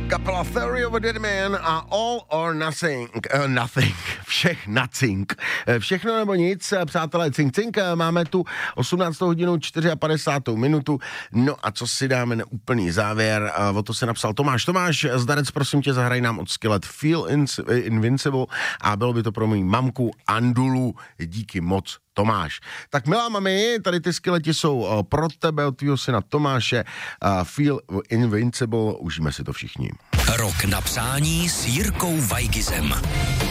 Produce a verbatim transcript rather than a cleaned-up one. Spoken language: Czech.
Kapela Theory of a Dead Man a All or Nothing, uh, nothing, všech nothing, všechno nebo nic, přátelé, cink, cink, máme tu osmnáctou hodinu padesát čtyři minutu, no a co si dáme na úplný závěr, o to se napsal Tomáš. Tomáš, Zdarec, prosím tě, zahraj nám od Skillet Feel Invincible a bylo by to pro moji mamku Andulu, díky moc, Tomáš. Tak milá mami, tady ty Skilleti jsou pro tebe, od tvýho syna Tomáše, Feel Invincible, užijeme si to všichni. Rok na přání s Jirkou Weigizem.